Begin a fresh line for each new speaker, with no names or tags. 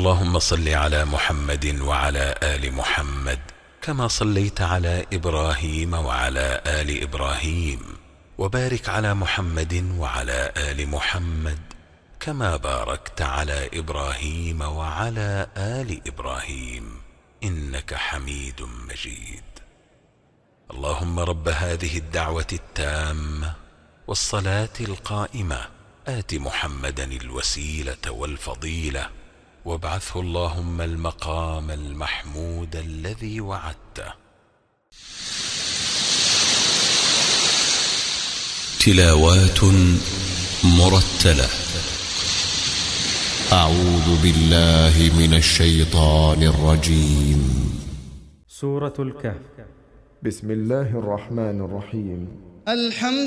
اللهم صل على محمد وعلى آل محمد كما صليت على إبراهيم وعلى آل إبراهيم، وبارك على محمد وعلى آل محمد كما باركت على إبراهيم وعلى آل إبراهيم إنك حميد مجيد. اللهم رب هذه الدعوة التامة والصلاة القائمة آت محمدا الوسيلة والفضيلة وابعثه اللهم المقام المحمود الذي وعدته.
تلاوات مرتلة. أعوذ بالله من الشيطان الرجيم.
سورة الكهف.
بسم الله الرحمن الرحيم.
الحمد